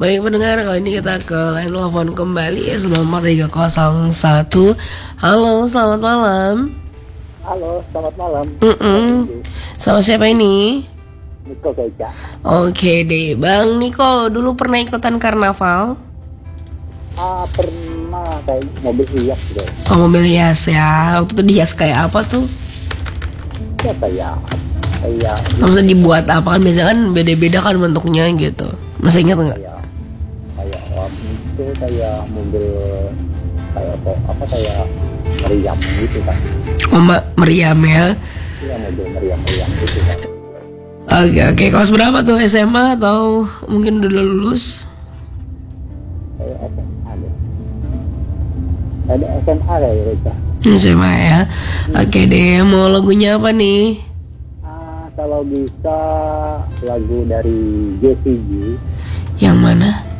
Baik pendengar, kali ini kita ke line telepon kembali 94301. Halo, selamat malam. Halo, selamat malam. Sama siapa ini? Niko Geja. Oke deh, Bang Niko, dulu pernah ikutan karnaval? Pernah kayak mobil hias gitu. Oh, mobil hias ya. Waktu itu dihias kayak apa tuh? Ya kayak Maksudnya dibuat apa kan? Biasanya kan beda-beda kan bentuknya gitu. Masih ingat nggak? itu kayak mobil kayak kayak meriam gitu kan. Oh, meriam ya. Iya, mobil meriam gitu kan. Oke. Kelas berapa tuh? SMA atau mungkin udah lulus? Kayak SMA deh. Ada SMA kayak gitu. SMA ya. Oke deh, mau lagunya apa nih? Kalau bisa lagu dari JCG. Yang mana?